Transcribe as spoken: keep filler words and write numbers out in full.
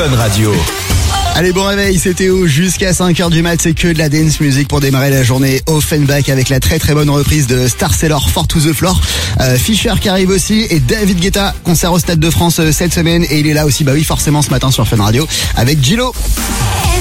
Fun Radio. Allez, bon réveil, c'est Théo. Jusqu'à cinq heures du mat, c'est que de la dance music pour démarrer la journée Offenbach avec la très très bonne reprise de Star Sailor Four to the Floor. Euh, Fischer qui arrive aussi et David Guetta, concert au Stade de France euh, cette semaine. Et il est là aussi, bah oui, forcément ce matin sur Fun Radio avec Gillo.